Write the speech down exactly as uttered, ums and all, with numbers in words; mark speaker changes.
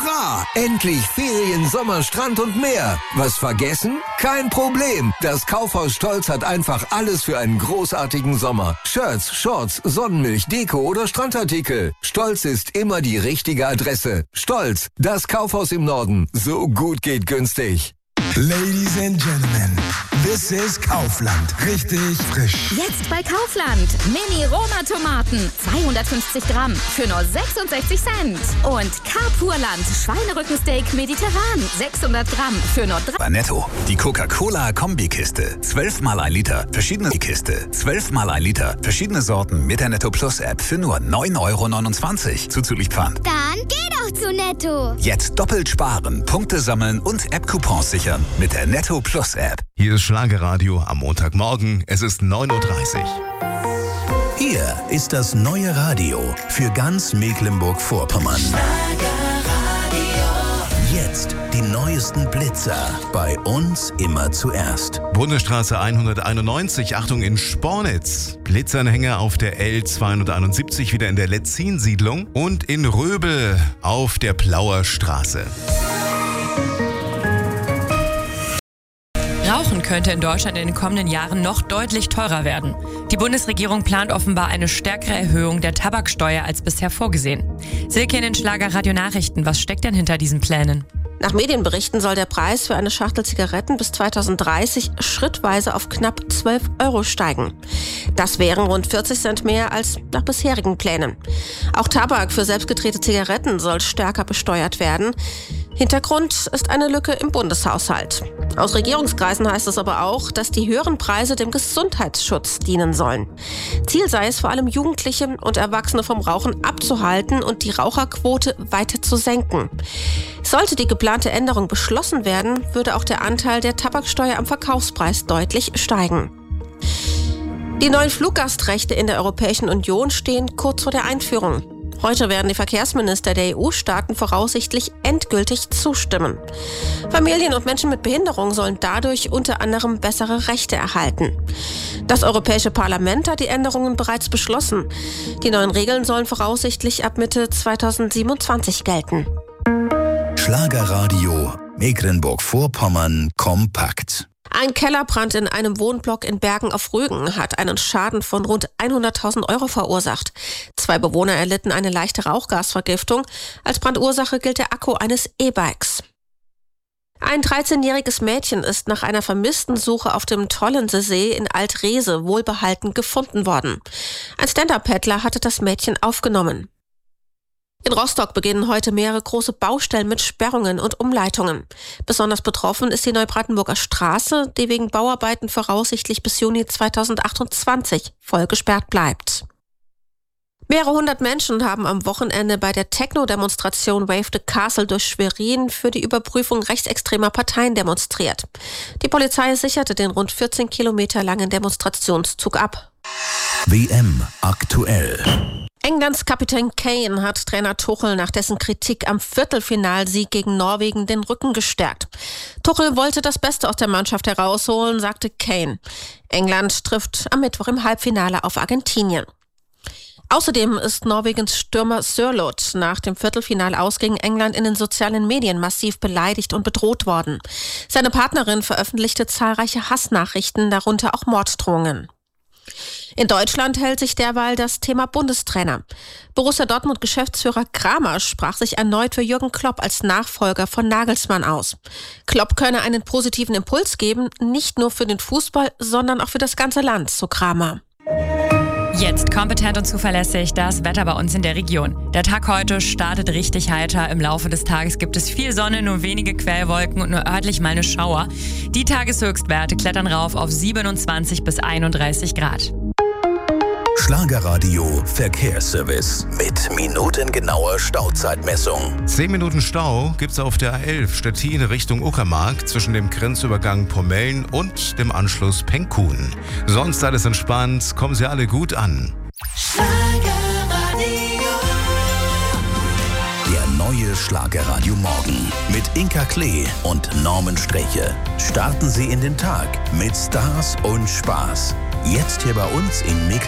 Speaker 1: Hurra! Endlich Ferien, Sommer, Strand und mehr. Was vergessen? Kein Problem. Das Kaufhaus Stolz hat einfach alles für einen großartigen Sommer. Shirts, Shorts, Sonnenmilch, Deko oder Strandartikel. Stolz ist immer die richtige Adresse. Stolz, das Kaufhaus im Norden. So gut geht günstig.
Speaker 2: Ladies and Gentlemen, this is Kaufland. Richtig frisch.
Speaker 3: Jetzt bei Kaufland. Mini-Roma-Tomaten. zweihundertfünfzig Gramm für nur sechsundsechzig Cent. Und Carpurland Schweinerückensteak mediterran. sechshundert Gramm für nur drei.
Speaker 4: Bei Netto. Die Coca-Cola-Kombi-Kiste. zwölf mal ein Liter. Verschiedene Kiste. zwölf mal ein Liter. Verschiedene Sorten mit der Netto Plus-App für nur neun Euro neunundzwanzig. Zuzüglich Pfand.
Speaker 5: Dann geh doch zu Netto.
Speaker 4: Jetzt doppelt sparen, Punkte sammeln und App-Coupons sichern mit der Netto Plus App.
Speaker 6: Hier ist Schlagerradio am Montagmorgen. Es ist neun Uhr dreißig.
Speaker 7: Hier ist das neue Radio für ganz Mecklenburg-Vorpommern. Jetzt die neuesten Blitzer. Bei uns immer zuerst.
Speaker 6: Bundesstraße hunderteinundneunzig, Achtung in Spornitz. Blitzanhänger auf der L zweihunderteinundsiebzig wieder in der Letzin-Siedlung und in Röbel auf der Plauer Straße.
Speaker 8: Rauchen könnte in Deutschland in den kommenden Jahren noch deutlich teurer werden. Die Bundesregierung plant offenbar eine stärkere Erhöhung der Tabaksteuer als bisher vorgesehen. Silke in den Schlager-Radio Nachrichten, was steckt denn hinter diesen Plänen?
Speaker 9: Nach Medienberichten soll der Preis für eine Schachtel Zigaretten bis zweitausenddreißig schrittweise auf knapp zwölf Euro steigen. Das wären rund vierzig Cent mehr als nach bisherigen Plänen. Auch Tabak für selbstgedrehte Zigaretten soll stärker besteuert werden. Hintergrund ist eine Lücke im Bundeshaushalt. Aus Regierungskreisen heißt es aber auch, dass die höheren Preise dem Gesundheitsschutz dienen sollen. Ziel sei es vor allem, Jugendliche und Erwachsene vom Rauchen abzuhalten und die Raucherquote weiter zu senken. Sollte die geplante Änderung beschlossen werden, würde auch der Anteil der Tabaksteuer am Verkaufspreis deutlich steigen. Die neuen Fluggastrechte in der Europäischen Union stehen kurz vor der Einführung. Heute werden die Verkehrsminister der E U-Staaten voraussichtlich endgültig zustimmen. Familien und Menschen mit Behinderung sollen dadurch unter anderem bessere Rechte erhalten. Das Europäische Parlament hat die Änderungen bereits beschlossen. Die neuen Regeln sollen voraussichtlich ab Mitte zweitausendsiebenundzwanzig gelten.
Speaker 7: Schlagerradio Mecklenburg-Vorpommern kompakt.
Speaker 9: Ein Kellerbrand in einem Wohnblock in Bergen auf Rügen hat einen Schaden von rund hunderttausend Euro verursacht. Zwei Bewohner erlitten eine leichte Rauchgasvergiftung. Als Brandursache gilt der Akku eines E-Bikes. Ein dreizehnjähriges Mädchen ist nach einer vermissten Suche auf dem Tollensesee in Alt-Rehse wohlbehalten gefunden worden. Ein Stand-Up-Paddler hatte das Mädchen aufgenommen. In Rostock beginnen heute mehrere große Baustellen mit Sperrungen und Umleitungen. Besonders betroffen ist die Neubrandenburger Straße, die wegen Bauarbeiten voraussichtlich bis Juni zweitausendachtundzwanzig voll gesperrt bleibt. Mehrere hundert Menschen haben am Wochenende bei der Techno-Demonstration Wave the Castle durch Schwerin für die Überprüfung rechtsextremer Parteien demonstriert. Die Polizei sicherte den rund vierzehn Kilometer langen Demonstrationszug ab.
Speaker 7: W M aktuell.
Speaker 9: Englands Kapitän Kane hat Trainer Tuchel nach dessen Kritik am Viertelfinalsieg gegen Norwegen den Rücken gestärkt. Tuchel wollte das Beste aus der Mannschaft herausholen, sagte Kane. England trifft am Mittwoch im Halbfinale auf Argentinien. Außerdem ist Norwegens Stürmer Sørloth nach dem Viertelfinalaus gegen England in den sozialen Medien massiv beleidigt und bedroht worden. Seine Partnerin veröffentlichte zahlreiche Hassnachrichten, darunter auch Morddrohungen. In Deutschland hält sich derweil das Thema Bundestrainer. Borussia Dortmund-Geschäftsführer Kramer sprach sich erneut für Jürgen Klopp als Nachfolger von Nagelsmann aus. Klopp könne einen positiven Impuls geben, nicht nur für den Fußball, sondern auch für das ganze Land, so Kramer.
Speaker 8: Jetzt kompetent und zuverlässig das Wetter bei uns in der Region. Der Tag heute startet richtig heiter. Im Laufe des Tages gibt es viel Sonne, nur wenige Quellwolken und nur örtlich mal eine Schauer. Die Tageshöchstwerte klettern rauf auf siebenundzwanzig bis einunddreißig Grad.
Speaker 7: Schlagerradio Verkehrsservice mit minutengenauer Stauzeitmessung.
Speaker 6: Zehn Minuten Stau gibt's auf der A elf Stettin Richtung Uckermark zwischen dem Grenzübergang Pommeln und dem Anschluss Penkhuhn. Sonst alles entspannt, kommen Sie alle gut an.
Speaker 7: Schlagerradio. Der neue Schlagerradio Morgen mit Inka Klee und Norman Streche. Starten Sie in den Tag mit Stars und Spaß. Jetzt hier bei uns in Mecklenburg.